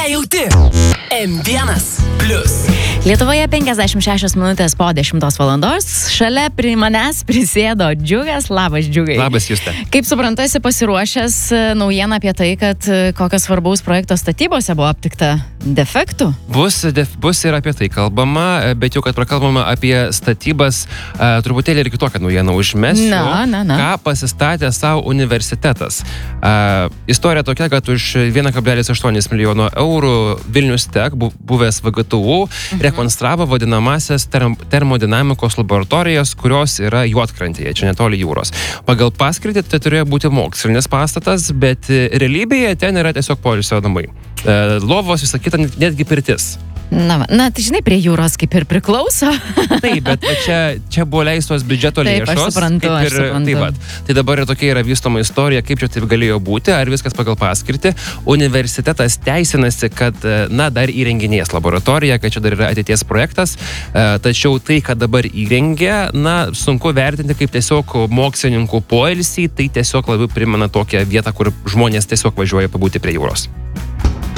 nejauti. M1+. Lietuvoje 56 minutės po 10 valandos. Šalia prie manęs prisėdo Džiugas. Labas, Džiugai. Labas, Juste. Kaip suprantu, esi pasiruošęs naujieną apie tai, kad kokios svarbaus projekto statybose buvo aptikta defektų? Bus ir apie tai kalbama, bet jau kad prakalbama apie statybas, truputėlį ir kitokią naujieną užmesiu. Na. Ką pasistatė savo universitetas. Istorija tokia, kad už 1,8 milijono eurų Vilnius Tech, buvęs VGTU, rekonstravo vadinamasias termodinamikos laboratorijas, kurios yra Juodkrantėje, čia netoli jūros. Pagal paskirtį tai turėjo būti mokslinis pastatas, bet realybėje ten yra tiesiog poilsio namai. Lovos, visą kitą, netgi pirtis. Na, tai žinai, prie jūros kaip ir priklauso. Taip, bet čia buvo leistos biudžeto lėšos. Taip, aš suprantu. Tai dabar ir tokia yra vystoma istorija, kaip čia taip galėjo būti, ar viskas pagal paskirtį. Universitetas teisinasi, kad, dar įrenginės laboratorija, kad čia dar yra ateities projektas, tačiau tai, kad dabar įrengė, sunku vertinti kaip tiesiog mokslininkų poilsį, tai tiesiog labiau primena tokią vietą, kur žmonės tiesiog važiuoja pabūti prie jūros.